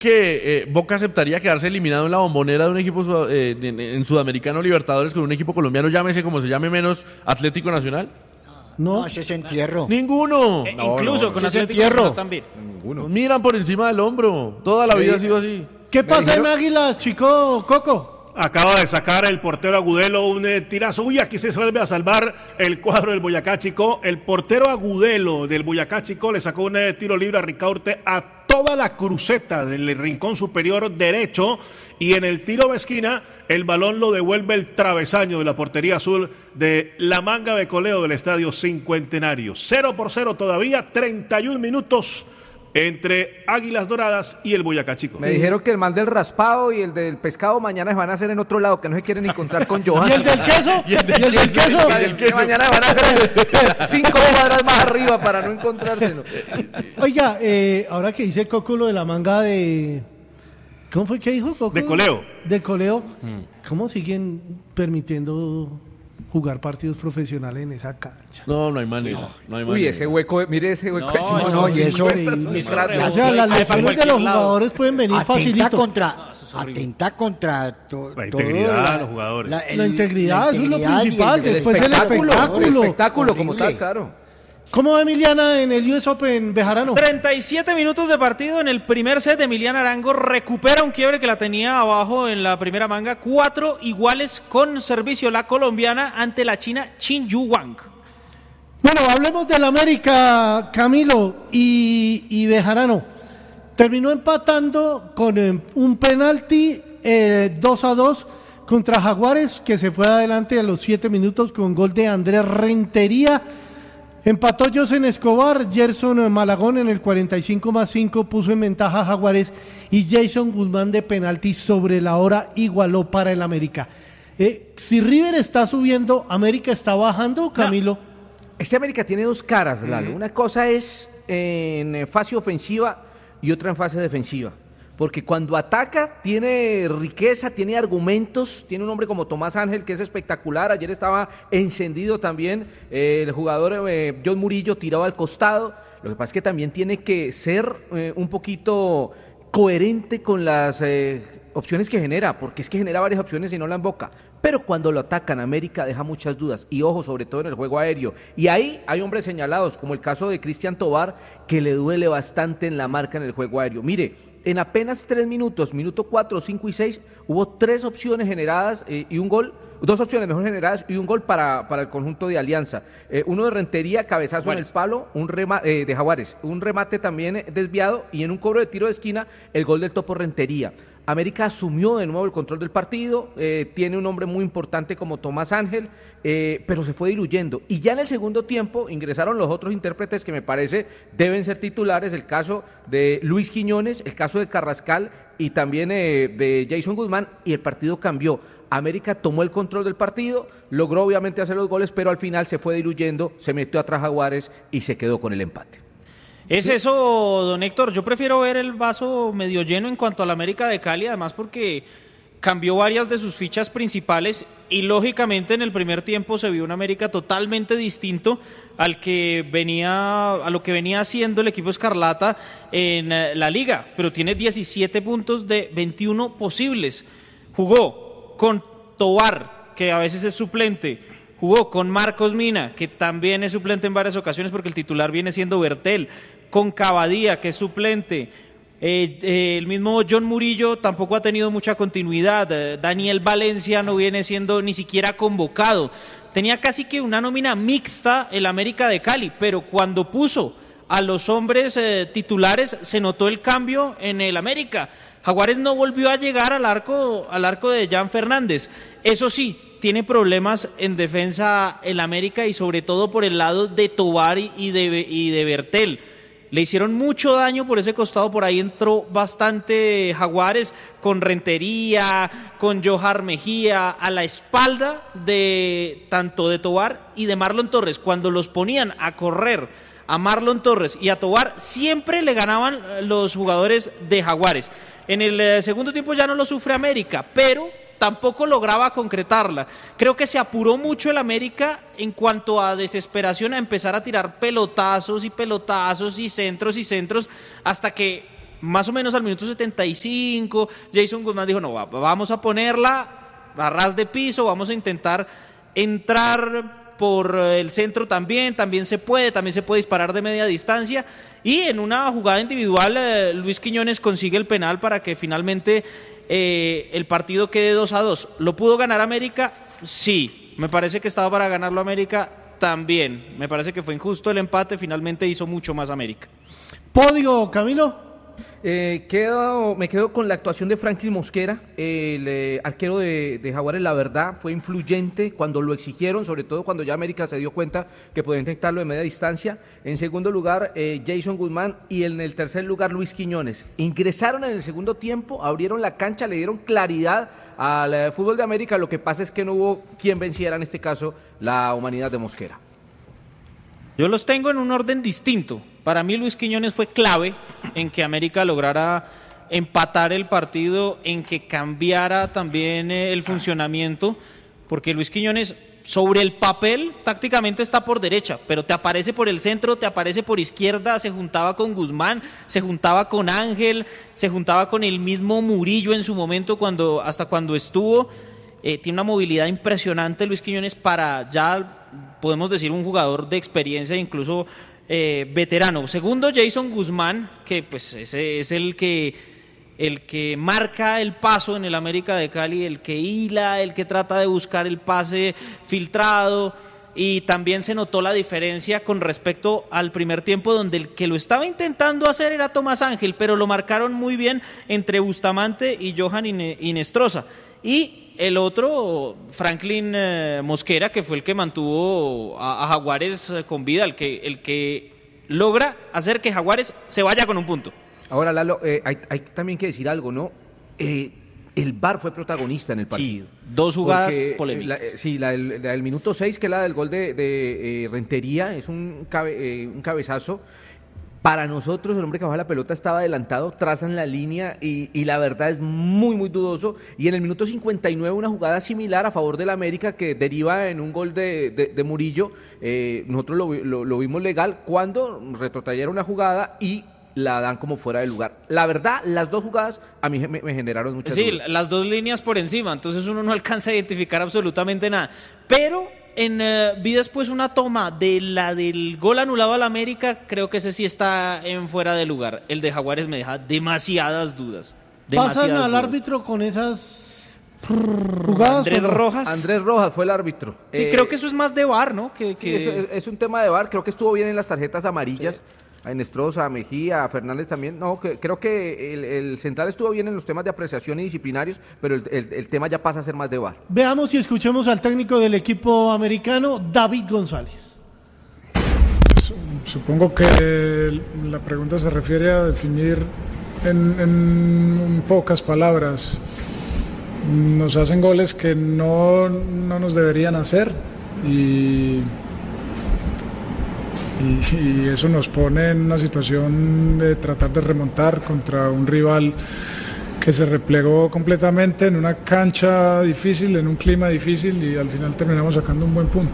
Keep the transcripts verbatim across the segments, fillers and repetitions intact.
que eh, Boca aceptaría quedarse eliminado en la Bombonera de un equipo eh, en, en Sudamericano Libertadores con un equipo colombiano, llámese como se llame, menos Atlético Nacional? No, no ese es entierro. Ninguno. Eh, no, incluso no, con ese Atlético entierro. Nacional también. Ninguno. Nos miran por encima del hombro. Toda la vida ha sido así. ¿Qué pasa en Águilas, chico Coco? Acaba de sacar el portero Agudelo un eh, tirazo y aquí se vuelve a salvar el cuadro del Boyacá Chico. El portero Agudelo del Boyacá Chico le sacó un eh, tiro libre a Ricaurte a toda la cruceta del rincón superior derecho y en el tiro de esquina el balón lo devuelve el travesaño de la portería azul de la Manga de Coleo del Estadio Cincuentenario. Cero por cero todavía, treinta y un minutos entre Águilas Doradas y el Boyacá Chico. Me dijeron que el mal del raspado y el del pescado mañana se van a hacer en otro lado, que no se quieren encontrar con Johan. ¿Y el del queso? ¿Y el del ¿Y el del queso? queso? ¿Y el del queso? Mañana van a hacer cinco cuadras más arriba para no encontrárselo. Oiga, eh, ahora que dice Coco lo de la manga de... ¿Cómo fue que dijo Coco? De Coleo. De Coleo. ¿Cómo siguen permitiendo jugar partidos profesionales en esa cancha? No, no hay manera. No hay Uy, manera. ese hueco, mire ese hueco. No, ese- no, no, y eso- O sea, las lesiones de los jugadores pueden venir Atenta facilito. contra, atenta contra to- La todo integridad la- de los jugadores. el- La integridad, eso es lo integridad y principal, el- después el espectáculo. El espectáculo como Horrible. tal, claro. ¿Cómo va Emiliana en el U S Open Bejarano? treinta y siete minutos de partido en el primer set. Emiliana Arango recupera un quiebre que la tenía abajo en la primera manga. Cuatro iguales con servicio la colombiana ante la china Qin Yu Wang. Bueno, hablemos del América, Camilo y, y Bejarano. Terminó empatando con eh, un penalti eh, dos a dos contra Jaguares, que se fue adelante a los siete minutos con gol de Andrés Rentería. Empató Josen Escobar, Gerson Malagón en el cuarenta y cinco más cinco puso en ventaja a Jaguares y Jason Guzmán de penalti sobre la hora igualó para el América. Eh, si River está subiendo, ¿América está bajando, Camilo? Este América tiene dos caras, Lalo. Una cosa es en fase ofensiva y otra en fase defensiva. Porque cuando ataca tiene riqueza, tiene argumentos, tiene un hombre como Tomás Ángel que es espectacular. Ayer estaba encendido también eh, el jugador eh, John Murillo tirado al costado. Lo que pasa es que también tiene que ser eh, un poquito coherente con las eh, opciones que genera, porque es que genera varias opciones y no la emboca. Pero cuando lo atacan, América deja muchas dudas. Y ojo, sobre todo en el juego aéreo. Y ahí hay hombres señalados, como el caso de Cristian Tobar, que le duele bastante en la marca en el juego aéreo. Mire, en apenas tres minutos, minuto cuatro, cinco y seis, hubo tres opciones generadas eh, y un gol, dos opciones mejor generadas y un gol para, para el conjunto de Alianza. Eh, uno de Rentería, cabezazo Juárez. En el palo, un rema, eh, de Jaguares, un remate también eh, desviado y en un cobro de tiro de esquina, el gol del Topo Rentería. América asumió de nuevo el control del partido, eh, tiene un hombre muy importante como Tomás Ángel, eh, pero se fue diluyendo. Y ya en el segundo tiempo ingresaron los otros intérpretes que me parece deben ser titulares, el caso de Luis Quiñones, el caso de Carrascal y también eh, de Jason Guzmán, y el partido cambió. América tomó el control del partido, logró obviamente hacer los goles, pero al final se fue diluyendo, se metió atrás Jaguares y se quedó con el empate. Es eso, don Héctor. Yo prefiero ver el vaso medio lleno en cuanto a la América de Cali, además porque cambió varias de sus fichas principales y lógicamente en el primer tiempo se vio un América totalmente distinto al que venía, a lo que venía haciendo el equipo Escarlata en la liga, pero tiene diecisiete puntos de veintiuno posibles. Jugó con Tobar, que a veces es suplente. Jugó con Marcos Mina, que también es suplente en varias ocasiones porque el titular viene siendo Bertel, con Cavadía, que es suplente. Eh, eh, el mismo John Murillo tampoco ha tenido mucha continuidad. Eh, Daniel Valencia no viene siendo ni siquiera convocado. Tenía casi que una nómina mixta el América de Cali, pero cuando puso a los hombres eh, titulares se notó el cambio en el América. Jaguares no volvió a llegar al arco, al arco de Jan Fernández. Eso sí, tiene problemas en defensa el América y sobre todo por el lado de Tobar y de, y de Bertel. Le hicieron mucho daño por ese costado, por ahí entró bastante Jaguares con Rentería, con Johar Mejía, a la espalda de tanto de Tobar y de Marlon Torres. Cuando los ponían a correr a Marlon Torres y a Tobar, siempre le ganaban los jugadores de Jaguares. En el eh, segundo tiempo ya no lo sufre América, pero tampoco lograba concretarla. Creo que se apuró mucho el América en cuanto a desesperación, a empezar a tirar pelotazos y pelotazos y centros y centros, hasta que más o menos al minuto setenta y cinco, Jason Guzmán dijo, no, vamos a ponerla a ras de piso, vamos a intentar entrar por el centro también, también se puede, también se puede disparar de media distancia, y en una jugada individual eh, Luis Quiñones consigue el penal para que finalmente eh, el partido quede dos a dos. ¿Lo pudo ganar América? Sí. Me parece que estaba para ganarlo América también. Me parece que fue injusto el empate, finalmente hizo mucho más América. Podio, Camilo. Eh, quedo, me quedo con la actuación de Franklin Mosquera, el eh, arquero de, de Jaguares. La verdad fue influyente cuando lo exigieron, sobre todo cuando ya América se dio cuenta que podía intentarlo de media distancia. En segundo lugar, eh, Jason Guzmán, y en el tercer lugar, Luis Quiñones. Ingresaron en el segundo tiempo, abrieron la cancha, le dieron claridad al eh, fútbol de América. Lo que pasa es que no hubo quien venciera, en este caso, la humanidad de Mosquera. Yo los tengo en un orden distinto. Para mí Luis Quiñones fue clave en que América lograra empatar el partido, en que cambiara también el funcionamiento, porque Luis Quiñones sobre el papel tácticamente está por derecha, pero te aparece por el centro, te aparece por izquierda, se juntaba con Guzmán, se juntaba con Ángel, se juntaba con el mismo Murillo en su momento, cuando hasta cuando estuvo. Eh, tiene una movilidad impresionante Luis Quiñones, para ya podemos decir un jugador de experiencia, incluso eh, veterano. Segundo, Jason Guzmán, que pues ese es el que el que marca el paso en el América de Cali, el que hila, el que trata de buscar el pase filtrado, y también se notó la diferencia con respecto al primer tiempo, donde el que lo estaba intentando hacer era Tomás Ángel, pero lo marcaron muy bien entre Bustamante y Johan Inestrosa. Y el otro, Franklin eh, Mosquera, que fue el que mantuvo a, a Jaguares eh, con vida, el que, el que logra hacer que Jaguares se vaya con un punto. Ahora, Lalo, eh, hay, hay también que decir algo, ¿no? Eh, el V A R fue protagonista en el partido. Sí, dos jugadas Porque, polémicas. La, sí, la del, la del minuto seis, que es la del gol de, de eh, Rentería, es un, cabe, eh, un cabezazo. Para nosotros, el hombre que baja la pelota estaba adelantado, trazan la línea y, y la verdad es muy, muy dudoso. Y en el minuto cincuenta y nueve, una jugada similar a favor del América que deriva en un gol de, de, de Murillo. Eh, nosotros lo, lo, lo vimos legal cuando retrotrayeron una jugada y la dan como fuera de lugar. La verdad, las dos jugadas a mí me, me generaron muchas sí, dudas. Las dos líneas por encima, entonces uno no alcanza a identificar absolutamente nada. Pero en uh, vi después una toma de la del gol anulado al América, creo que ese sí está en fuera de lugar. El de Jaguares me deja demasiadas dudas. Demasiadas Pasan al dudas. árbitro con esas jugadas. Andrés ¿o no? Rojas. Andrés Rojas fue el árbitro. Sí, Eh, creo que eso es más de V A R, ¿no? Que, Sí, que... eso es, es un tema de V A R, creo que estuvo bien en las tarjetas amarillas, sí. A Enestrosa, a Mejía, a Fernández también. No, que, creo que el, el central estuvo bien en los temas de apreciación y disciplinarios, pero el, el, el tema ya pasa a ser más de V A R. Veamos y escuchemos al técnico del equipo americano, David González. Supongo que la pregunta se refiere a definir en, en pocas palabras. Nos hacen goles que no, no nos deberían hacer y... Y, y eso nos pone en una situación de tratar de remontar contra un rival que se replegó completamente en una cancha difícil, en un clima difícil, y al final terminamos sacando un buen punto.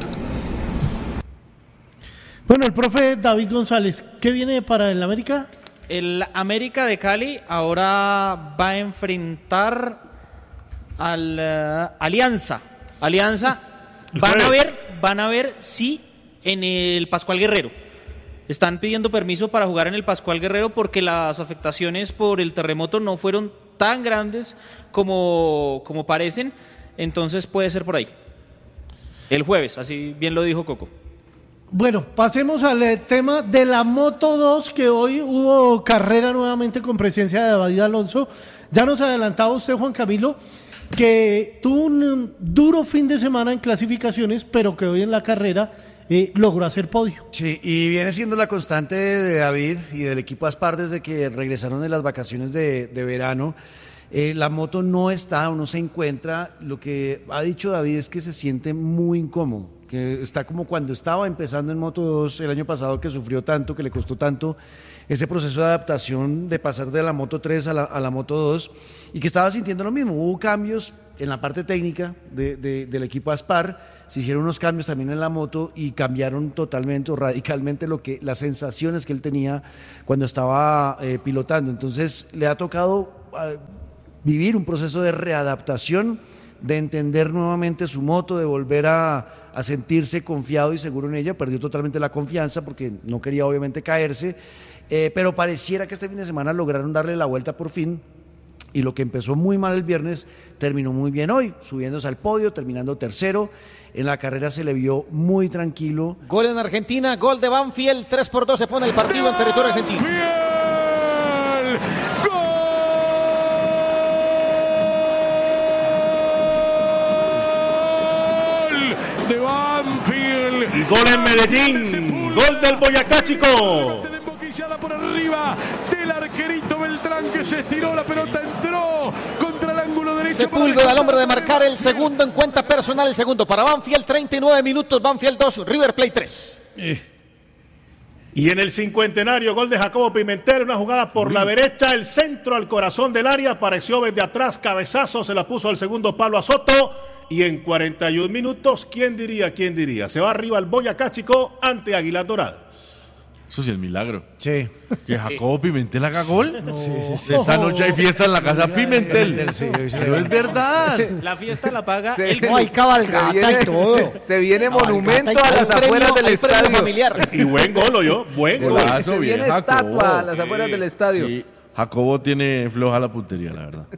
Bueno, el profe David González, ¿qué viene para el América? El América de Cali ahora va a enfrentar al uh, Alianza. Alianza, van a ver, van a ver si en el Pascual Guerrero. Están pidiendo permiso para jugar en el Pascual Guerrero porque las afectaciones por el terremoto no fueron tan grandes como, como parecen, entonces puede ser por ahí. El jueves, así bien lo dijo Coco. Bueno, pasemos al eh, tema de la Moto dos, que hoy hubo carrera nuevamente con presencia de David Alonso. Ya nos adelantaba usted, Juan Camilo, que tuvo un duro fin de semana en clasificaciones, pero que hoy en la carrera Eh, logró hacer podio. Sí, y viene siendo la constante de David y del equipo Aspar desde que regresaron de las vacaciones de, de verano. Eh, la moto no está o no se encuentra. Lo que ha dicho David es que se siente muy incómodo. que está como cuando estaba empezando en Moto dos el año pasado, que sufrió tanto, que le costó tanto ese proceso de adaptación de pasar de la Moto tres a la, a la Moto dos, y que estaba sintiendo lo mismo. Hubo cambios en la parte técnica de, de, del equipo Aspar, se hicieron unos cambios también en la moto y cambiaron totalmente o radicalmente lo que, las sensaciones que él tenía cuando estaba eh, pilotando. Entonces le ha tocado uh, vivir un proceso de readaptación, de entender nuevamente su moto, de volver a, a sentirse confiado y seguro en ella. Perdió totalmente la confianza porque no quería obviamente caerse, eh, pero pareciera que este fin de semana lograron darle la vuelta por fin, y lo que empezó muy mal el viernes terminó muy bien hoy, subiéndose al podio, terminando tercero. En la carrera se le vio muy tranquilo. Gol en Argentina, gol de Banfield, tres por dos se pone el partido en territorio argentino. De Banfield. Y gol en Medellín. Gol del Boyacá Chico. Por arriba del arquerito Beltrán, que se estiró, la pelota entró contra el ángulo derecho. Sepúlveda al hombre de marcar el segundo en cuenta personal, el segundo para Banfield, treinta y nueve minutos, Banfield dos, River Plate tres. Eh. Y en el cincuentenario, gol de Jacobo Pimentel, una jugada por la derecha, el centro al corazón del área, apareció desde atrás, cabezazo, se la puso al segundo palo a Soto, y en cuarenta y un minutos, ¿quién diría, quién diría? Se va arriba el Boyacá Chico ante Águilas Doradas. Eso sí es milagro. Sí. Que Jacobo Pimentel haga gol. No. Sí, sí, sí. Esta noche hay fiesta en la casa Pimentel. Pimentel, sí, sí. Pero es verdad. La fiesta la paga Se- el No, hay cabalgata Se viene- y todo. Se viene Cabalgata monumento y a todo. las Hay premio- afueras del hay premio estadio. familiar. Y buen gol, yo, buen gol. Golazo, Se viene bien, Jacobo. estatua a las afueras del estadio. Sí, Jacobo tiene floja la puntería, la verdad.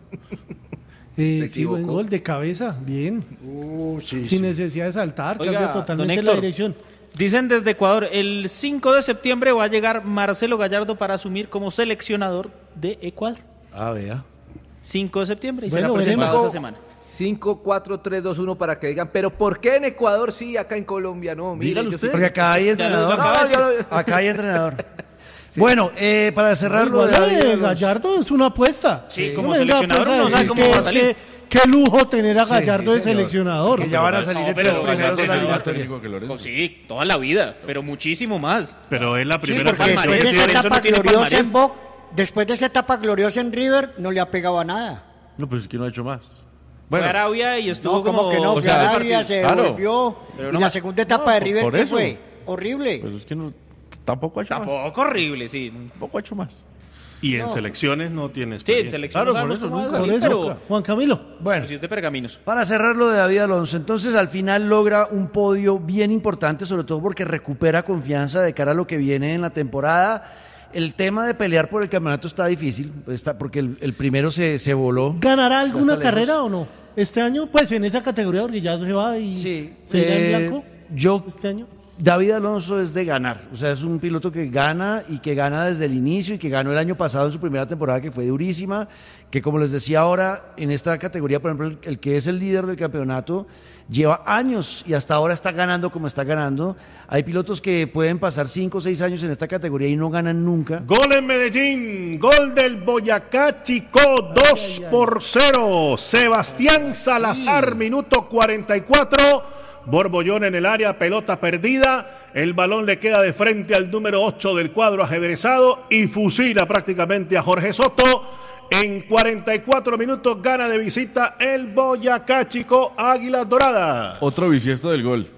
Eh, Se sí, buen equivocó. gol de cabeza, bien. Uh, sí, Sin sí. necesidad de saltar, Oiga, cambia don totalmente la Héctor. dirección. Dicen desde Ecuador, el cinco de septiembre va a llegar Marcelo Gallardo para asumir como seleccionador de Ecuador. Ah, vea. cinco de septiembre y Bueno, será presentado veremos. esta semana. cinco, cuatro, tres, dos, uno para que digan, pero ¿por qué en Ecuador sí, acá en Colombia no? Mire, Dígalo yo usted. sí- Porque acá hay Ya lo entrenador. acaba de No, decir. yo- Acá hay entrenador. Bueno, eh, para cerrar lo Igual de lo David de Alonso. Gallardo es una apuesta. Sí, No como me venga, seleccionador pues, a uno sabe decir cómo que- va a salir. que- Qué lujo tener a Sí, Gallardo sí, de señor. seleccionador. Que ya van a salir No, entre pero los primeros de la Gallardo eliminatoria. técnico que Lorenzo. Oh, sí, toda la vida, pero muchísimo más. Pero es la Sí, primera porque vez que después de esa Lorenzo no etapa tiene gloriosa palmarés. en Boca, después de esa etapa gloriosa en River, no le ha pegado a nada. No, pues es que no ha hecho más. Fue a Arabia y estuvo No, como como... que no, o fue sea, a Arabia, se claro. devolvió. Pero Y no la más- segunda etapa No, de por- River, por ¿qué eso. fue? Horrible. Pues es que no, tampoco ha hecho más. Tampoco horrible, sí. Tampoco ha hecho más. Y en selecciones no tiene Sí, experiencia. en selección Claro, no sabemos por eso, cómo va a nunca. Por salir, eso, pero... Juan Camilo. Bueno, pero sí es de pergaminos. para cerrar lo de David Alonso, entonces al final logra un podio bien importante, sobre todo porque recupera confianza de cara a lo que viene en la temporada. El tema de pelear por el campeonato está difícil, está, porque el, el primero se, se voló. ¿Ganará Ya alguna está carrera lejos. o no? Este año, pues en esa categoría, porque ya se va y Sí, se irá eh, en blanco yo este año. David Alonso es de ganar, o sea, es un piloto que gana y que gana desde el inicio y que ganó el año pasado en su primera temporada, que fue durísima, que como les decía ahora, en esta categoría, por ejemplo, el, el que es el líder del campeonato, lleva años y hasta ahora está ganando como está ganando. Hay pilotos que pueden pasar cinco o seis años en esta categoría y no ganan nunca. Gol en Medellín, gol del Boyacá Chico, dos por cero. Sebastián Salazar, minuto cuarenta y cuatro. Borbollón en el área, pelota perdida. El balón le queda de frente al número ocho del cuadro ajedrezado y fusila prácticamente a Jorge Soto. En cuarenta y cuatro minutos gana de visita el Boyacá Chico, Águilas Doradas. Otro bisiesto del gol.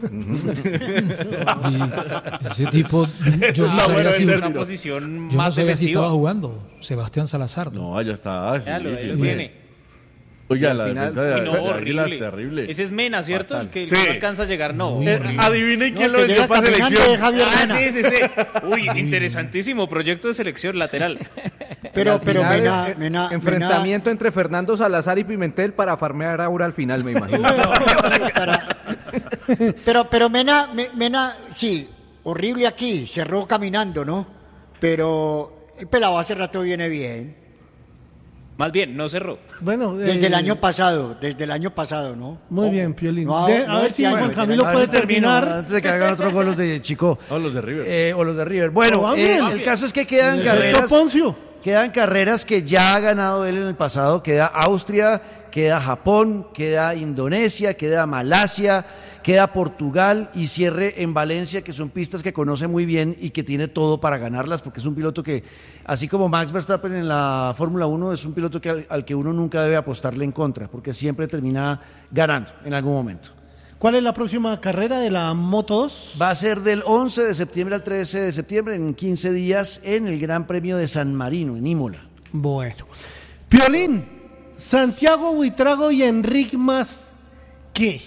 Ese tipo, yo no Está bueno sabía, ese si, término. Una posición yo no más sabía si estaba defensiva. jugando. Sebastián Salazar. ¿no? No, ya está. Sí, Ya lo, ahí lo sí. tiene. Oiga, al la final- defensa de, Uy, no, de Águila horrible. es terrible. Ese es Mena, ¿cierto? Fatal. El que Sí. no alcanza a llegar, no. Eh, adivinen No, quién el lo que dio llega para caminando selección. es Javier Ah, Mena. sí, sí, sí. Uy, interesantísimo proyecto de selección lateral. Pero, Al pero final, Mena, eh, Mena, enfrentamiento entre Fernando Salazar y Pimentel para farmear ahora al final, me imagino. Mena- para- pero, pero Mena, Me- Mena, sí, horrible aquí, cerró caminando, ¿no? Pero el pelado hace rato viene bien. Más bien, no cerró. Bueno, Desde eh, el año pasado, desde el año pasado, ¿no? Muy bien, Piolín. No, De- no a ver este si año, Juan desde el Camilo año A puede ver, termino, terminar. antes de que hagan otros goles de Chico. No, los de River. Eh, o los de River. Bueno, Pero eh, vamos. el caso es que quedan El carreras. efecto Poncio. Quedan carreras que ya ha ganado él en el pasado. Queda Austria, queda Japón, queda Indonesia, queda Malasia, queda Portugal y cierre en Valencia, que son pistas que conoce muy bien y que tiene todo para ganarlas, porque es un piloto que, así como Max Verstappen en la Fórmula uno, es un piloto que, al, al que uno nunca debe apostarle en contra, porque siempre termina ganando en algún momento. ¿Cuál es la próxima carrera de la Moto dos? Va a ser del once de septiembre al trece de septiembre, en quince días, en el Gran Premio de San Marino, en Imola. Bueno. Piolín, Santiago Buitrago y Enric Mas, ¿qué?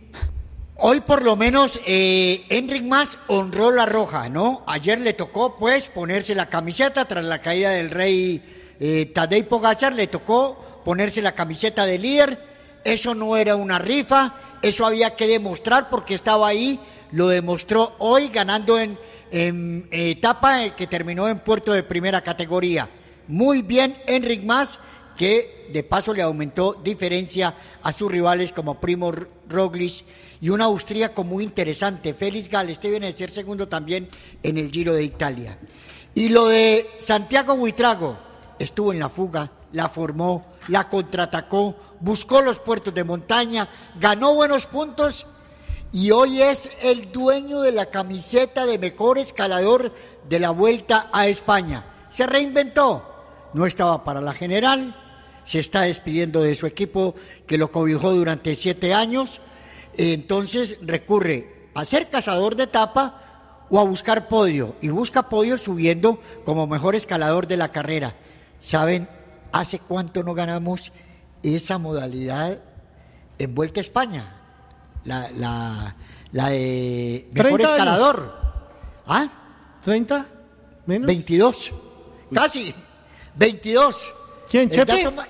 Hoy por lo menos eh, Enric Mas honró la roja, ¿no? Ayer le tocó pues ponerse la camiseta tras la caída del rey eh, Tadej Pogačar, le tocó ponerse la camiseta de líder. Eso no era una rifa, eso había que demostrar porque estaba ahí, lo demostró hoy ganando en, en, en etapa que terminó en puerto de primera categoría. Muy bien Enric Mas, que de paso le aumentó diferencia a sus rivales como Primo Roglic y un austríaco muy interesante, Félix Gall, este viene a ser segundo también en el Giro de Italia. Y lo de Santiago Buitrago, estuvo en la fuga, la formó, la contraatacó, buscó los puertos de montaña, ganó buenos puntos y hoy es el dueño de la camiseta de mejor escalador de la Vuelta a España. Se reinventó, no estaba para la general, se está despidiendo de su equipo que lo cobijó durante siete años, entonces recurre a ser cazador de etapa o a buscar podio, y busca podio subiendo como mejor escalador de la carrera. ¿Saben hace cuánto no ganamos esa modalidad en Vuelta a España? La, la, la de mejor escalador. ¿Ah? ¿treinta? ¿Menos? veintidós. Casi. veintidós. ¿Quién, Chepe? Dato,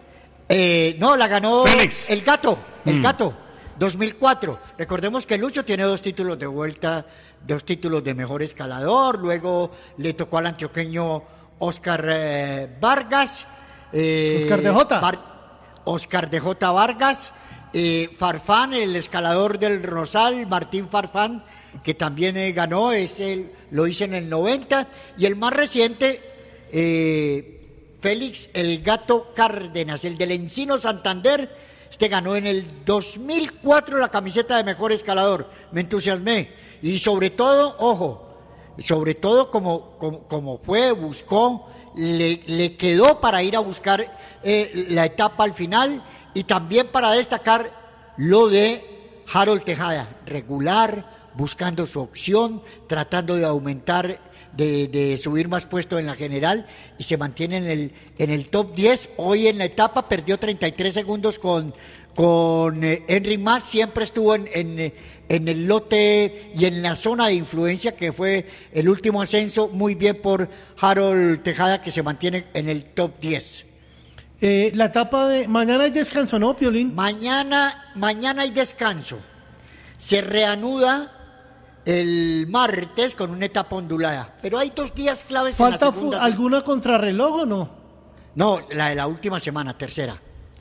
eh, no, la ganó Félix. el Gato. El Mm. Gato. dos mil cuatro. Recordemos que Lucho tiene dos títulos de vuelta, dos títulos de mejor escalador. Luego le tocó al antioqueño Oscar eh, Vargas. Eh, Oscar de Jota. Bar- Oscar de Jota Vargas. Eh, Farfán, el escalador del Rosal, Martín Farfán, que también eh, ganó, es el, lo hizo en el noventa. Y el más reciente, eh, Félix el Gato Cárdenas, el del Encino Santander. Este ganó en el dos mil cuatro la camiseta de mejor escalador. Me entusiasmé. Y sobre todo, ojo, sobre todo como, como, como fue, buscó, le, le quedó para ir a buscar eh, la etapa al final. Y también para destacar lo de Harold Tejada, regular, buscando su opción, tratando de aumentar, de, de subir más puestos en la general y se mantiene en el, en el top diez. Hoy en la etapa perdió treinta y tres segundos con, con eh, Enric Mas, siempre estuvo en, en, en el lote y en la zona de influencia que fue el último ascenso. Muy bien por Harold Tejada, que se mantiene en el top diez. Eh, la etapa de... Mañana hay descanso, ¿no, Piolín? Mañana, mañana hay descanso. Se reanuda el martes con una etapa ondulada. Pero hay dos días claves en la ¿Falta fu- segunda. alguna contrarreloj o no? No, la de la última semana, tercera.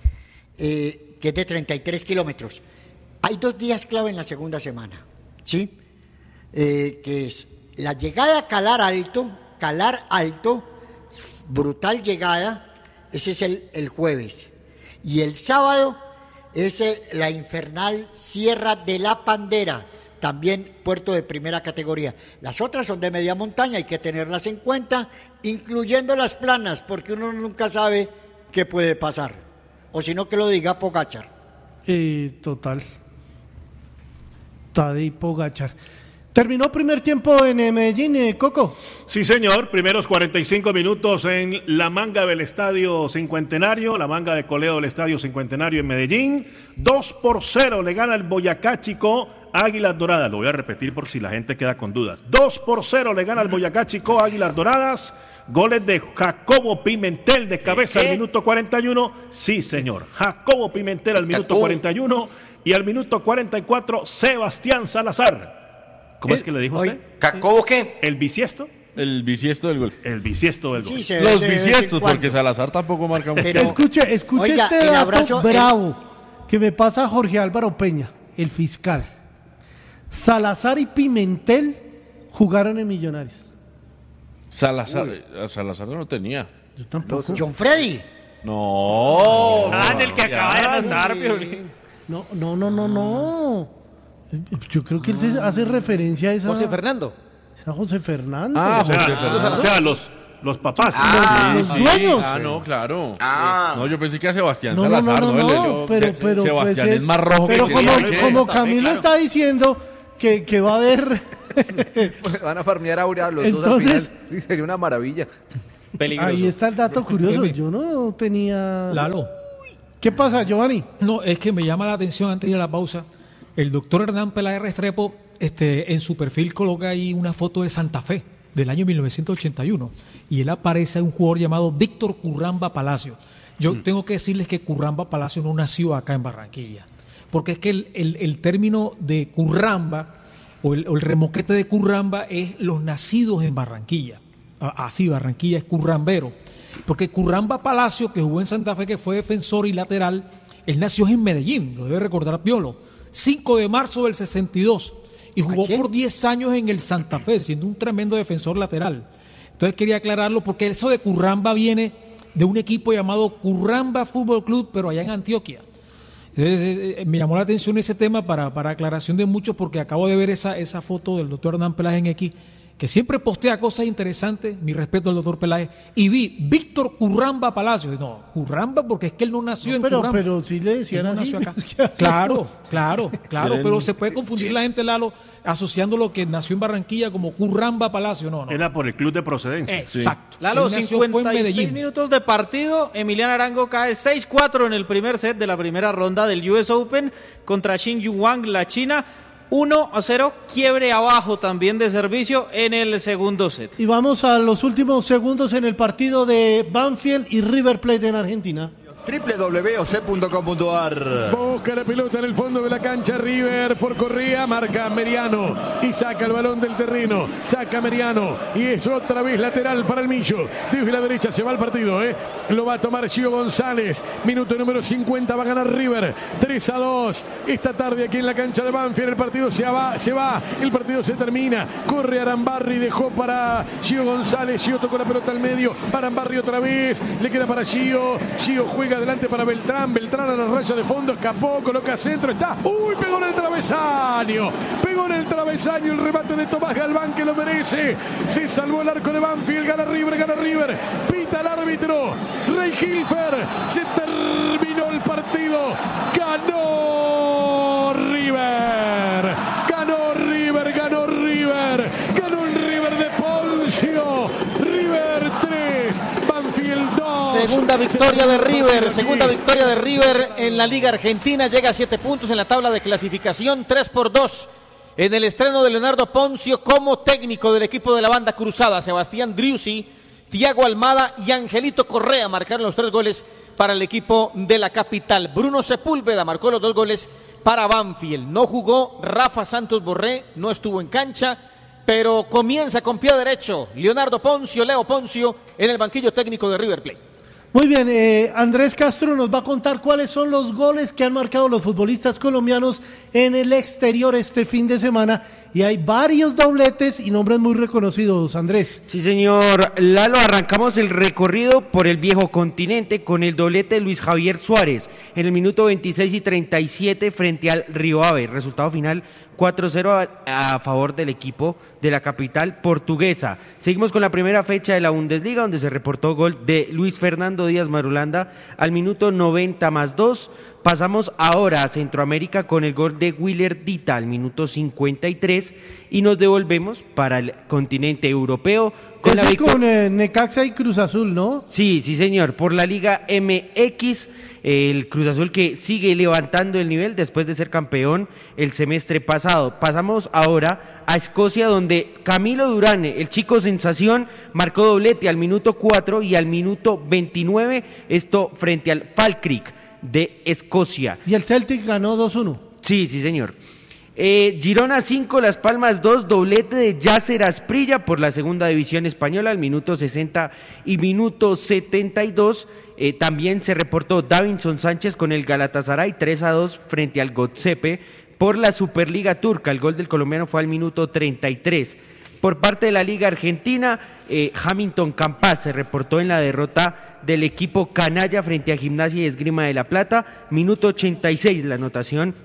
Eh, que es de treinta y tres kilómetros. Hay dos días clave en la segunda semana. ¿Sí? Eh, que es la llegada a Calar Alto. Calar Alto. Brutal llegada. Ese es el, el jueves. Y el sábado es el- la infernal Sierra de la Pandera, también puerto de primera categoría. Las otras son de media montaña, hay que tenerlas en cuenta, incluyendo las planas, porque uno nunca sabe qué puede pasar. O si no, que lo diga Pogačar. Eh, total. Tadej Pogačar. ¿Terminó primer tiempo en eh, Medellín, eh, Coco? Sí, señor. Primeros cuarenta y cinco minutos en la manga del Estadio Cincuentenario, la manga de coleo del Estadio Cincuentenario en Medellín. dos por cero le gana el Boyacá Chico Águilas Doradas. Lo voy a repetir por si la gente queda con dudas. dos por cero le gana el Boyacá Chico Águilas Doradas. Goles de Jacobo Pimentel de cabeza ¿Qué? al minuto cuarenta y uno. Sí, señor. Jacobo Pimentel al minuto Jacobo. cuarenta y uno. Y al minuto cuarenta y cuatro, Sebastián Salazar. ¿Cómo es que le dijo hoy- usted? ¿Jacobo qué? ¿El bisiesto? El bisiesto del gol. El bisiesto del gol. Sí, se- Los de vez en bisiestos, cuando. porque Salazar tampoco marca mucho. Pero- escuche, escuche Oiga, este el dato abrazo- el- bravo que me pasa Jorge Álvaro Peña, el fiscal. Salazar y Pimentel jugaron en Millonarios. Salazar, eh, Salazar no lo tenía. Yo tampoco. John Freddy. No. Ah, en el que acaba de anotar, No, no, no, no, no. Yo creo que él se hace referencia a esa... José Fernando. Esa José Fernando. Ah, O sea, José Fernando. o sea, los, los papás. Ah, los Sí, dueños. Ah, no, claro. Ah. No, yo pensé que a Sebastián No, no, no, Salazar, no, ¿no? no, El- el- pero, Se- pero, Sebastián pues es más rojo pero que como, que- que- como que- Camilo claro. está diciendo que, que va a haber... Van a farmear ahora los Entonces- dos al final. Sí, sería una maravilla. Peligroso. Ahí está el dato curioso. Dime. Yo no tenía... Lalo. ¿Qué pasa, Giovanni? No, es que me llama la atención antes de ir a la pausa. El doctor Hernán Peláez Restrepo este, en su perfil coloca ahí una foto de Santa Fe del año mil novecientos ochenta y uno y él aparece a un jugador llamado Víctor Curramba Palacio. Yo mm. tengo que decirles que Curramba Palacio no nació acá en Barranquilla, porque es que el, el, el término de Curramba o el, o el remoquete de Curramba es los nacidos en Barranquilla. Así, Barranquilla es currambero. Porque Curramba Palacio, que jugó en Santa Fe, que fue defensor y lateral, él nació en Medellín, lo debe recordar Piolo, cinco de marzo del sesenta y dos, y jugó por diez años en el Santa Fe, siendo un tremendo defensor lateral. Entonces quería aclararlo, porque eso de Curramba viene de un equipo llamado Curramba Fútbol Club, pero allá en Antioquia. Entonces, eh, me llamó la atención ese tema para, para aclaración de muchos, porque acabo de ver esa, esa foto del doctor Hernán Peláez en X, que siempre postea cosas interesantes, mi respeto al doctor Peláez, y vi Víctor Curramba Palacio. No, Curramba porque es que él no nació No, en pero, Curramba. pero sí le decían Él no así. nació acá. ¿Qué hacemos? Claro, claro, claro, Quieren- pero se puede confundir la gente, Lalo, asociando lo que nació en Barranquilla como Curramba Palacio. No, no. Era por el club de procedencia. Exacto. Lalo, Él nació, fue en cincuenta y seis Medellín. minutos de partido. Emiliano Arango cae seis cuatro en el primer set de la primera ronda del U S Open contra Xin Yuwang, la China. uno a cero, quiebre abajo también de servicio en el segundo set. Y vamos a los últimos segundos en el partido de Banfield y River Plate en Argentina. doble u doble u doble u punto o c punto com punto a r. Busca la pelota en el fondo de la cancha. River por Correa. Marca Meriano. Y saca el balón del terreno. Saca Meriano. Y es otra vez lateral para el Millo. Desde la derecha se va el partido. ¿eh? Lo va a tomar Gio González. Minuto número cincuenta. Va a ganar River. tres a dos. Esta tarde aquí en la cancha de Banfield. El partido se va. Se va. El partido se termina. Corre Arambarri. Dejó para Gio González. Gio tocó la pelota al medio. Para Arambarri otra vez. Le queda para Gio. Gio juega adelante para Beltrán, Beltrán a la raya de fondo, escapó, coloca centro, está, uy, pegó en el travesaño, pegó en el travesaño el remate de Tomás Galván que lo merece, se salvó el arco de Banfield, gana River, gana River, pita el árbitro, Rey Hilfer, se terminó el partido, ganó River, ganó River, ganó River, ganó el River de Poncio, River tres, Banfield dos. Segunda victoria de River, segunda victoria de River en la Liga Argentina, llega a siete puntos en la tabla de clasificación, tres por dos en el estreno de Leonardo Poncio como técnico del equipo de la banda cruzada. Sebastián Driussi, Thiago Almada y Angelito Correa marcaron los tres goles para el equipo de la capital. Bruno Sepúlveda marcó los dos goles para Banfield. No jugó Rafa Santos Borré, no estuvo en cancha, pero comienza con pie derecho Leonardo Poncio, Leo Poncio, en el banquillo técnico de River Plate. Muy bien, eh, Andrés Castro nos va a contar cuáles son los goles que han marcado los futbolistas colombianos en el exterior este fin de semana. Y hay varios dobletes y nombres muy reconocidos, Andrés. Sí, señor Lalo, arrancamos el recorrido por el viejo continente con el doblete de Luis Javier Suárez en el minuto veintiséis y treinta y siete frente al Río Ave. Resultado final cuatro cero a, a favor del equipo de la capital portuguesa. Seguimos con la primera fecha de la Bundesliga, donde se reportó gol de Luis Fernando Díaz Marulanda al minuto noventa más dos. Pasamos ahora a Centroamérica con el gol de Willer Dita al minuto cincuenta y tres y nos devolvemos para el continente europeo con Ese la victoria. con eh, Necaxa y Cruz Azul, ¿no? Sí, sí señor, por la Liga M X, el Cruz Azul que sigue levantando el nivel después de ser campeón el semestre pasado. Pasamos ahora a Escocia, donde Camilo Durán, el chico sensación, marcó doblete al minuto cuatro y al minuto veintinueve, esto frente al Falkirk de Escocia. Y el Celtic ganó dos uno. Sí, sí señor. Eh, Girona cinco, Las Palmas dos, doblete de Yasser Asprilla por la segunda división española al minuto sesenta y minuto setenta y dos. Eh, también se reportó Davinson Sánchez con el Galatasaray tres a dos frente al Göztepe por la Superliga Turca. El gol del colombiano fue al minuto treinta y tres. Por parte de la Liga Argentina, eh, Hamilton Campas se reportó en la derrota del equipo canalla frente a Gimnasia y Esgrima de La Plata, minuto ochenta y seis, la anotación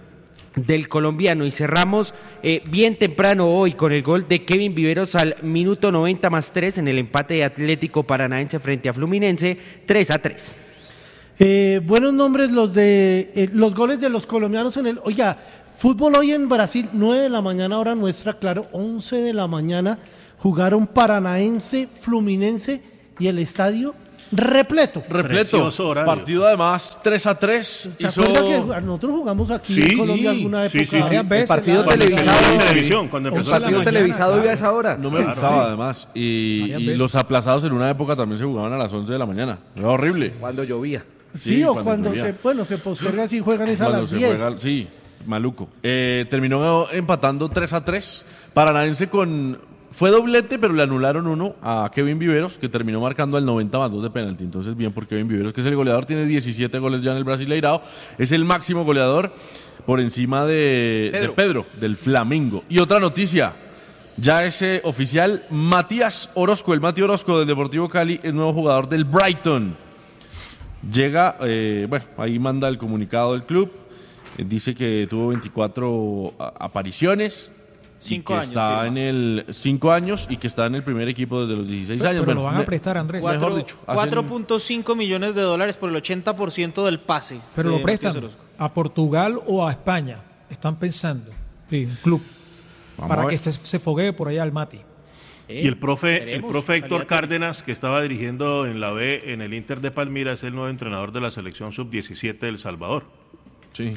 del colombiano. Y cerramos eh, bien temprano hoy con el gol de Kevin Viveros al minuto noventa más tres en el empate de Atlético Paranaense frente a Fluminense, tres a tres. Eh, buenos nombres los de eh, los goles de los colombianos en el... Oiga, fútbol hoy en Brasil, nueve de la mañana hora nuestra, claro, once de la mañana, jugaron Paranaense, Fluminense y el estadio repleto. Repleto. Partido además tres a tres. ¿Se hizo... acuerda que nosotros jugamos aquí Sí, en Colombia alguna sí, época? sí, sí. El partido Cuando televisado. empezó la televisión, cuando Un empezó partido la mañana, televisado claro. iba a esa hora. No me Claro, gustaba sí. además. Y, Varias y veces. los aplazados en una época también se jugaban a las once de la mañana. Era horrible. Cuando llovía. Sí, Sí, o cuando cuando llovía. se, bueno, se posterga así, juegan es a Cuando las se diez. juega- sí, maluco. Eh, terminó empatando tres a tres. Paranaense con... Fue doblete, pero le anularon uno a Kevin Viveros, que terminó marcando al noventa más dos de penalti. Entonces, bien por Kevin Viveros, que es el goleador, tiene diecisiete goles ya en el Brasileirao. Es el máximo goleador por encima de Pedro, de Pedro del Flamengo. Y otra noticia, ya es eh, oficial, Matías Orozco, el Mati Orozco del Deportivo Cali, es nuevo jugador del Brighton. Llega, eh, bueno, ahí manda el comunicado del club, eh, dice que tuvo veinticuatro a- apariciones. Cinco y que años, está firma. en el cinco años y que está en el primer equipo desde los dieciséis Pero- años. pero lo Bueno, van a me- prestar, Andrés. Mejor Cuatro- dicho, hacen- cuatro punto cinco millones de dólares por el ochenta por ciento del pase. Pero de lo prestan Matías Orozco. a Portugal o a España. Están pensando. Sí, un club. Vamos para a que ver. se, se foguee por allá al Mati. Y el profe, el Veremos, profe Héctor calidad Cárdenas, que estaba dirigiendo en la B en el Inter de Palmira, es el nuevo entrenador de la selección sub diecisiete del Salvador. Sí.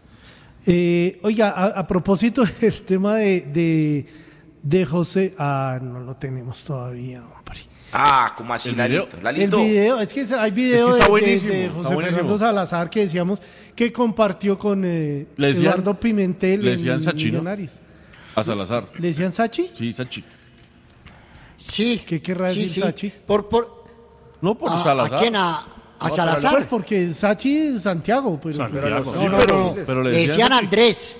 Eh, oiga, a, a propósito del tema de, de, de José, ah, no lo tenemos todavía, hombre. Ah, ¿cómo así, El Lalito? video. Lalito. El video, es que hay video Es que está de- de, buenísimo, de está José buenísimo. Fernando Salazar que decíamos que compartió con eh, Le decían- Eduardo Pimentel le en decían Sachi, ¿no? Millonarios. A Salazar. ¿Le decían Sachi? Sí, Sachi. Sí. ¿Qué querrá sí, decir sí. Sachi? Por, por, No, por ¿A- Salazar. ¿A quién? ¿A, a Pues Salazar? porque Sachi es Santiago, pero... Santiago. No, Sí, no, pero- no. pero le Le decían decían Sachi. Andrés.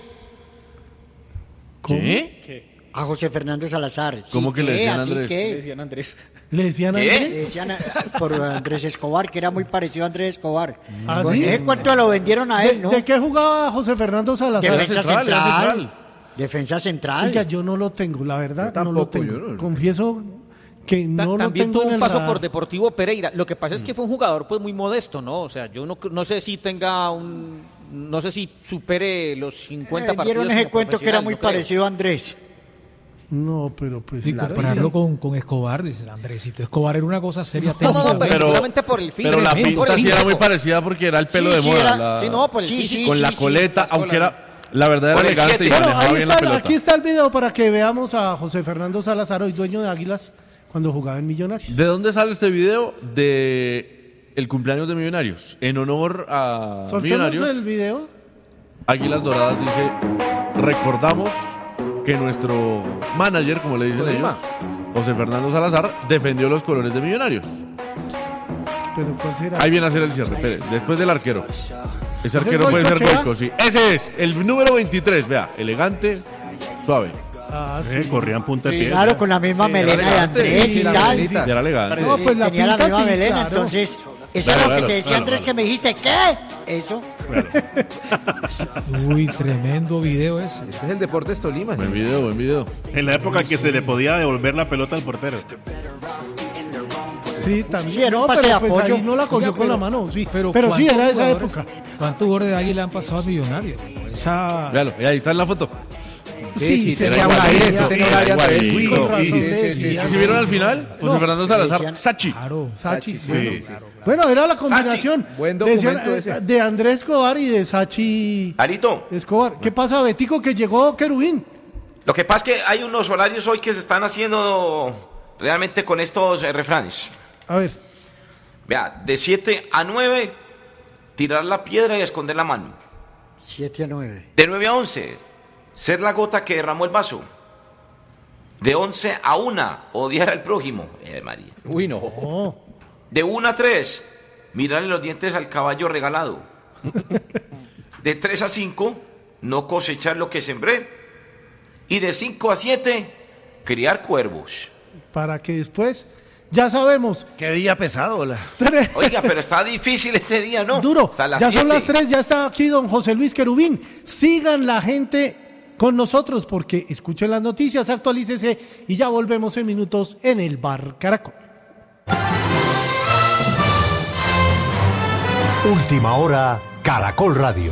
¿Qué? A José Fernando Salazar. Sí, ¿Cómo que le ¿qué? decían ¿Así Andrés? qué? Le decían Andrés. ¿Le decían ¿Qué? Andrés? Le decían a- por Andrés Escobar, que era muy parecido a Andrés Escobar. ¿Ah, Con sí? ese cuento lo vendieron a ¿De, él, ¿no? de qué jugaba José Fernando Salazar? Defensa central, central. era central. Defensa central. Oiga, yo no lo tengo, la verdad, Yo no lo tampoco, tengo. yo no- Confieso que Ta- no lo También tengo tuvo en un el paso radar. por Deportivo Pereira. Lo que pasa es que fue un jugador pues muy modesto, ¿no? O sea, yo no, no sé si tenga un... No sé si supere los cincuenta Eh, partidos dieron ese como cuento que era profesional, muy no creo. parecido a Andrés. No, pero pues... Y claro, compararlo sí. con, con Escobar, dice Andresito. Escobar era una cosa seria. No, no, no, técnica. pero, Pero- seguramente por el físico. Pero la Cemento, pinta por el sí era físico. muy parecida porque era el pelo Sí, de sí, moda. era- la- Sí, no, por el Sí, físico. sí, con la sí, coleta, las aunque colas. era... La verdad era Por el elegante y siete. Bueno, manejaba ahí bien la está, pelota. aquí está el video para que veamos a José Fernando Salazar, hoy dueño de Águilas, cuando jugaba en Millonarios. ¿De dónde sale este video? De el cumpleaños de Millonarios. En honor a Soltemos Millonarios, el video. Águilas Doradas dice, recordamos que nuestro manager, como le dicen Tolima. ellos, José Fernando Salazar, defendió los colores de Millonarios. Pero ¿cuál será? Ahí viene a hacer el cierre, espere, después del arquero. Ese arquero el puede ser Goicoechea? Goico, sí. Ese es, el número veintitrés, vea, elegante, suave. Ah, sí. Eh, corrían punta de Sí, pie. claro, con la misma Sí, melena de elegante, Andrés sí, y la tal. melenita. Ya era elegante. No, pues la Tenía la pinta misma sí, melena, claro. entonces... Eso Claro, es lo que claro, te decía claro, Andrés, claro. que me dijiste, ¿qué? Eso. Uy, tremendo video ese. Este es el Deportes Tolima. Buen video, buen video. En la época que se le podía devolver la pelota al portero. Sí, también. Sí, era un no, pase pero de pues apoyo. ahí no la cogió Oiga, con la pero- mano, sí. Pero, Pero, sí, ¿cuántos era de esa jugadores- época. ¿Cuántos jugadores de Águila han pasado a Millonarios? Esa... Véalo, y ahí está en la foto. Sí, sí, se tenía veía un aire, igualito. sí, tenía un aire Andrés. igualito. Sí, con razón Sí, le sí, ¿Y decían. si vieron al final? José No, Fernando Salazar, decían- Sachi. Claro. Sachi, Sí, bueno, sí. bueno, era la combinación. Buen Le decían, documento eh, ese. de Andrés Escobar y de Sachi Lalito, Escobar. ¿Qué pasa, Betico, que llegó Querubín? lo que pasa es que hay unos horarios hoy que se están haciendo realmente con estos eh, refranes. A ver, Vea, de siete a nueve, tirar la piedra y esconder la mano. siete a nueve. De nueve a once, ser la gota que derramó el vaso. De once a una, odiar al prójimo. Eh, María. Uy, no. oh, De una a tres, mirarle los dientes al caballo regalado. De tres a cinco, no cosechar lo que sembré. Y de cinco a siete, criar cuervos. para que después Ya sabemos. Qué día pesado, la. Oiga, pero está difícil este día, ¿no? Duro. Hasta las ya siete. son las tres, ya está aquí don José Luis Querubín. Sigan la gente con nosotros porque escuchen las noticias, actualícese y ya volvemos en minutos en el Bar Caracol. Última hora, Caracol Radio.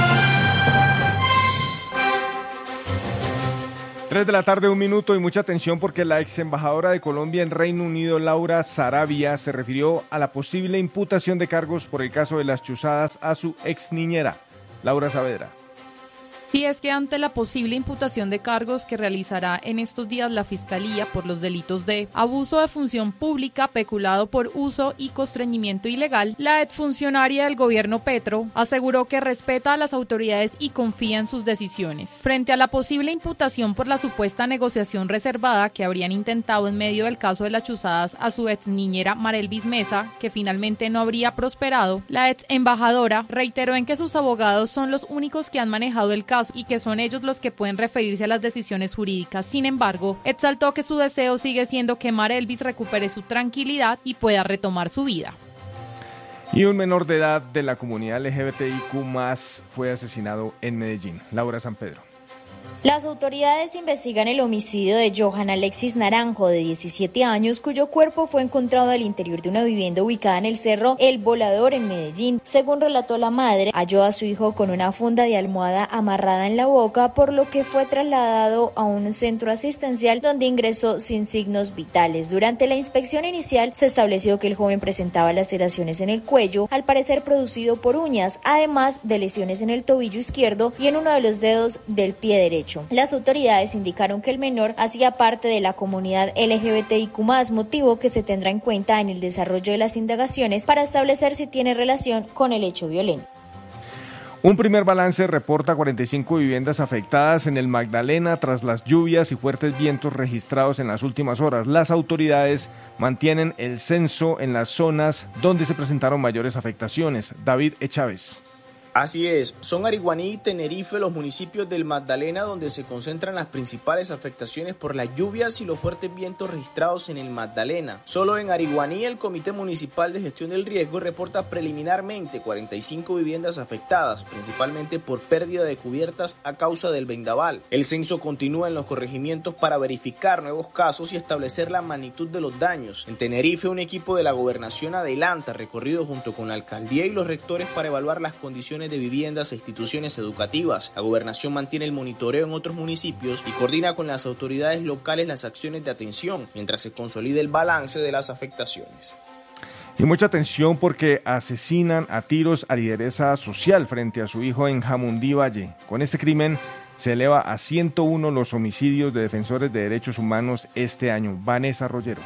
Tres de la tarde, un minuto y mucha atención porque la ex embajadora de Colombia en Reino Unido, Laura Sarabia, se refirió a la posible imputación de cargos por el caso de las chuzadas a su ex niñera, Laura Saavedra. Y es que ante la posible imputación de cargos que realizará en estos días la Fiscalía por los delitos de abuso de función pública, peculado por uso y constreñimiento ilegal, la exfuncionaria del gobierno Petro aseguró que respeta a las autoridades y confía en sus decisiones. Frente a la posible imputación por la supuesta negociación reservada que habrían intentado en medio del caso de las chuzadas a su ex niñera Marelvis Mesa, que finalmente no habría prosperado, la ex embajadora reiteró en que sus abogados son los únicos que han manejado el caso y que son ellos los que pueden referirse a las decisiones jurídicas. Sin embargo, exaltó que su deseo sigue siendo que Marelvis recupere su tranquilidad y pueda retomar su vida. Y un menor de edad de la comunidad L G B T I Q más, fue asesinado en Medellín. Laura San Pedro. Las autoridades investigan el homicidio de Johan Alexis Naranjo, de diecisiete años, cuyo cuerpo fue encontrado al interior de una vivienda ubicada en el cerro El Volador, en Medellín. Según relató la madre, halló a su hijo con una funda de almohada amarrada en la boca, por lo que fue trasladado a un centro asistencial donde ingresó sin signos vitales. Durante la inspección inicial se estableció que el joven presentaba laceraciones en el cuello, al parecer producido por uñas, además de lesiones en el tobillo izquierdo y en uno de los dedos del pie derecho. Las autoridades indicaron que el menor hacía parte de la comunidad L G B T I Q más, motivo que se tendrá en cuenta en el desarrollo de las indagaciones para establecer si tiene relación con el hecho violento. Un primer balance reporta cuarenta y cinco viviendas afectadas en el Magdalena tras las lluvias y fuertes vientos registrados en las últimas horas. Las autoridades mantienen el censo en las zonas donde se presentaron mayores afectaciones. David E. Chávez. Así es, son Ariguaní y Tenerife los municipios del Magdalena donde se concentran las principales afectaciones por las lluvias y los fuertes vientos registrados en el Magdalena. Solo en Ariguaní el Comité Municipal de Gestión del Riesgo reporta preliminarmente cuarenta y cinco viviendas afectadas, principalmente por pérdida de cubiertas a causa del vendaval. El censo continúa en los corregimientos para verificar nuevos casos y establecer la magnitud de los daños. En Tenerife, un equipo de la Gobernación adelanta recorrido junto con la Alcaldía y los rectores para evaluar las condiciones de viviendas e instituciones educativas. La Gobernación mantiene el monitoreo en otros municipios y coordina con las autoridades locales las acciones de atención, mientras se consolida el balance de las afectaciones. Y mucha atención porque asesinan a tiros a lideresa social frente a su hijo en Jamundí Valle. Con este crimen se eleva a ciento uno los homicidios de defensores de derechos humanos este año. Vanessa Rollero.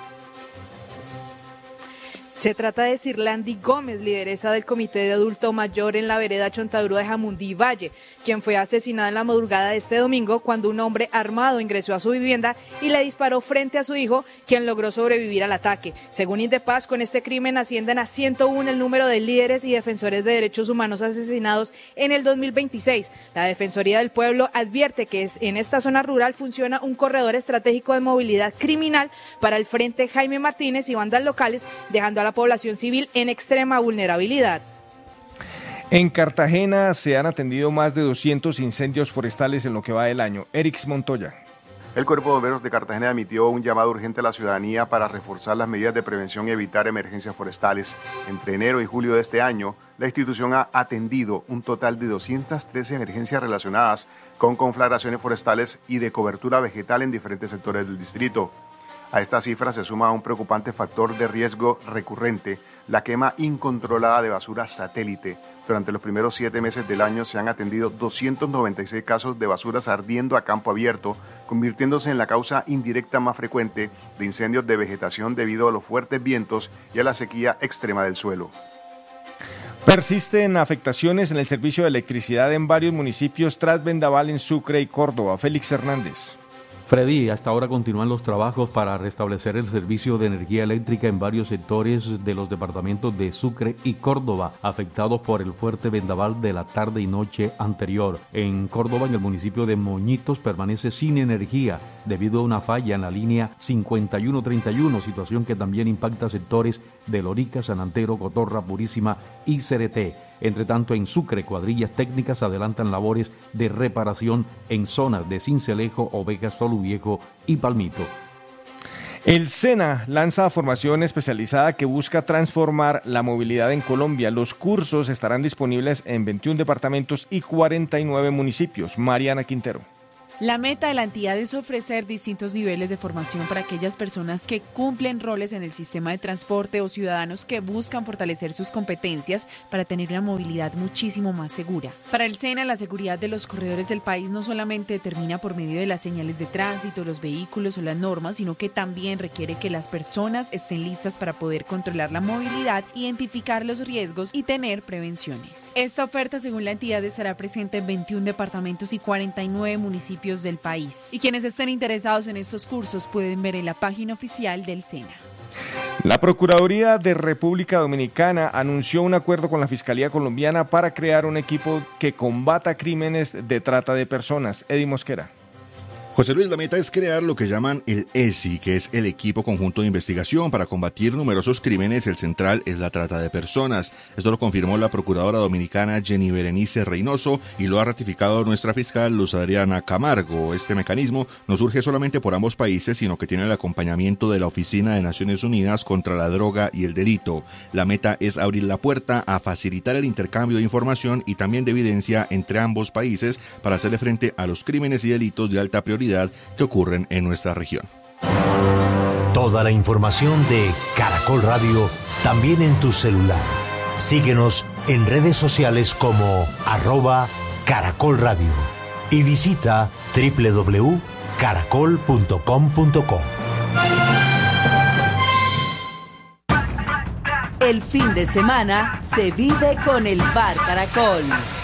Se trata de Cirlandi Gómez, lideresa del Comité de Adulto Mayor en la vereda Chontaduro de Jamundí Valle, quien fue asesinada en la madrugada de este domingo cuando un hombre armado ingresó a su vivienda y le disparó frente a su hijo, quien logró sobrevivir al ataque. Según Indepaz, con este crimen ascienden a ciento uno el número de líderes y defensores de derechos humanos asesinados en el dos mil veintiséis. La Defensoría del Pueblo advierte que en esta zona rural funciona un corredor estratégico de movilidad criminal para el Frente Jaime Martínez y bandas locales, dejando a la población civil en extrema vulnerabilidad. En Cartagena se han atendido más de doscientos incendios forestales en lo que va del año. Erix Montoya. El Cuerpo de Bomberos de Cartagena emitió un llamado urgente a la ciudadanía para reforzar las medidas de prevención y evitar emergencias forestales. Entre enero y julio de este año, la institución ha atendido un total de doscientas trece emergencias relacionadas con conflagraciones forestales y de cobertura vegetal en diferentes sectores del distrito. A esta cifra se suma un preocupante factor de riesgo recurrente, la quema incontrolada de basura satélite. Durante los primeros siete meses del año se han atendido doscientos noventa y seis casos de basuras ardiendo a campo abierto, convirtiéndose en la causa indirecta más frecuente de incendios de vegetación debido a los fuertes vientos y a la sequía extrema del suelo. Persisten afectaciones en el servicio de electricidad en varios municipios tras vendaval en Sucre y Córdoba. Félix Hernández. Freddy, hasta ahora continúan los trabajos para restablecer el servicio de energía eléctrica en varios sectores de los departamentos de Sucre y Córdoba, afectados por el fuerte vendaval de la tarde y noche anterior. En Córdoba, en el municipio de Moñitos, permanece sin energía debido a una falla en la línea cincuenta y uno treinta y uno, situación que también impacta sectores de Lorica, San Antero, Cotorra, Purísima y Cereté. Entre tanto, en Sucre, cuadrillas técnicas adelantan labores de reparación en zonas de Cincelejo, Ovejas, Toluviejo y Palmito. El SENA lanza formación especializada que busca transformar la movilidad en Colombia. Los cursos estarán disponibles en veintiún departamentos y cuarenta y nueve municipios. Mariana Quintero. La meta de la entidad es ofrecer distintos niveles de formación para aquellas personas que cumplen roles en el sistema de transporte o ciudadanos que buscan fortalecer sus competencias para tener una movilidad muchísimo más segura. Para el SENA, la seguridad de los corredores del país no solamente determina por medio de las señales de tránsito, los vehículos o las normas, sino que también requiere que las personas estén listas para poder controlar la movilidad, identificar los riesgos y tener prevenciones. Esta oferta, según la entidad, estará presente en veintiún departamentos y cuarenta y nueve municipios del país. Y quienes estén interesados en estos cursos pueden ver en la página oficial del SENA. La Procuraduría de República Dominicana anunció un acuerdo con la Fiscalía Colombiana para crear un equipo que combata crímenes de trata de personas. Eddie Mosquera. José Luis, la meta es crear lo que llaman el E S I, que es el Equipo Conjunto de Investigación para combatir numerosos crímenes. El central es la trata de personas. Esto lo confirmó la procuradora dominicana Jenny Berenice Reynoso y lo ha ratificado nuestra fiscal Luz Adriana Camargo. Este mecanismo no surge solamente por ambos países, sino que tiene el acompañamiento de la Oficina de Naciones Unidas contra la Droga y el Delito. La meta es abrir la puerta a facilitar el intercambio de información y también de evidencia entre ambos países para hacerle frente a los crímenes y delitos de alta prioridad que ocurren en nuestra región. Toda la información de Caracol Radio también en tu celular. Síguenos en redes sociales como arroba Caracol Radio y visita doble u doble u doble u punto caracol punto com punto co. El fin de semana se vive con el Bar Caracol.